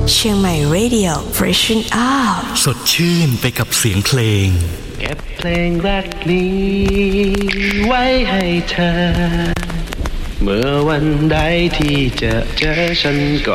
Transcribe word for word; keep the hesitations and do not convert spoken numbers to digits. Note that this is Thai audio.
เชียงใหม่ Radio Freshen Out สดชื่นไปกับเสียงเพลงเก็บเพลงรักนี้ไว้ให้เธอเมื่อวันใดที่จะเจอฉันก็